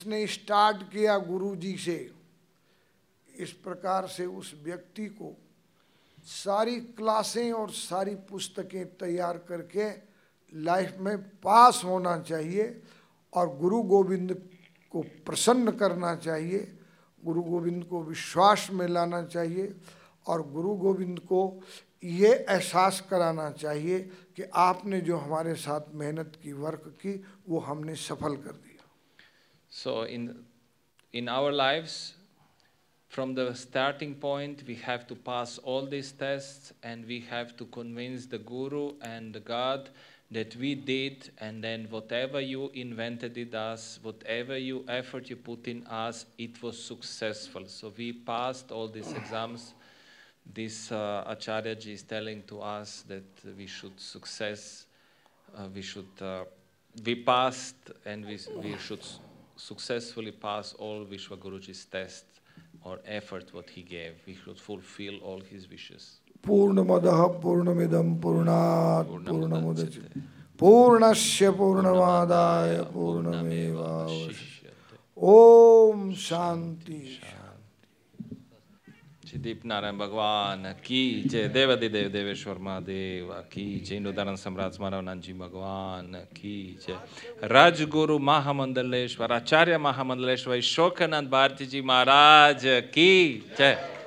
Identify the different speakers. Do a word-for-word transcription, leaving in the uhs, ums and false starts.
Speaker 1: ने स्टार्ट किया गुरु जी से, इस प्रकार से उस व्यक्ति को सारी क्लासें और सारी पुस्तकें तैयार करके लाइफ में पास होना चाहिए और गुरु गोविंद को प्रसन्न करना चाहिए, गुरु गोविंद को विश्वास में लाना चाहिए और गुरु गोविंद को ये एहसास कराना चाहिए कि आपने जो हमारे साथ मेहनत की, वर्क की, वो हमने सफल कर दिया।
Speaker 2: So in in our lives, from the starting point, we have to pass all these tests and we have to convince the Guru and the God that we did, and then whatever you invented in us, whatever you effort you put in us, it was successful. So we passed all these exams. This uh, Acharya ji is telling to us that we should success, uh, we should, uh, we passed and we, we should successfully pass all Vishwa Guruji's tests or effort what he gave. We should fulfill all his wishes.
Speaker 1: पूर्णमदः पूर्णमिदं पूर्णात् पूर्णमुदच्यते पूर्णस्य पूर्णमादाय पूर्णमेवावशिष्यते। ओम शांति।
Speaker 2: दीप नारायण भगवान की जय, देवादिदेव देवेश्वर महादेव की जय, इंदुदानंद सम्राट स्मरणानंद जी भगवान की जय, राजगुरु महामंडलेश्वर आचार्य महामंडलेश्वर शोकानंद भारती जी महाराज की जय।